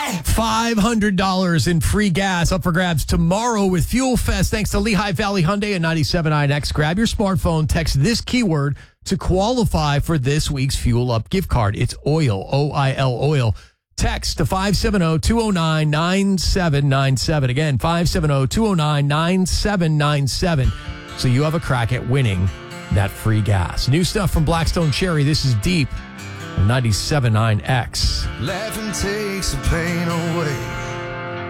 $500 in free gas up for grabs tomorrow with Fuel Fest. Thanks to Lehigh Valley Hyundai and 97.9X. Grab your smartphone, text this keyword to qualify for this week's Fuel Up gift card. It's oil, O-I-L, oil. Text to 570-209-9797. Again, 570-209-9797. So you have a crack at winning that free gas. New stuff from Blackstone Cherry. This is Deep on 97.9X. Laughing takes the pain away.